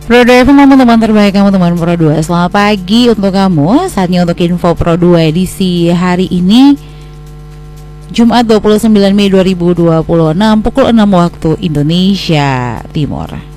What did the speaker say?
Pro 2 FM, kamu teman terbaik, kamu teman Pro 2. Selamat pagi untuk kamu. Saatnya untuk info Pro 2 edisi hari ini, Jumat 29 Mei 2026, pukul 6 waktu Indonesia Timur.